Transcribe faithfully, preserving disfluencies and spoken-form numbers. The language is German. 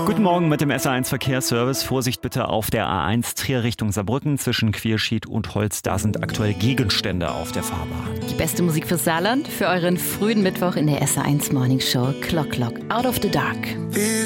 Guten Morgen mit dem S R eins Verkehrsservice. Vorsicht bitte auf der A eins Trier Richtung Saarbrücken zwischen Querschied und Holz. Da sind aktuell Gegenstände auf der Fahrbahn. Die beste Musik fürs Saarland für euren frühen Mittwoch in der S R eins Morning Show. Clock Clock Out of the Dark.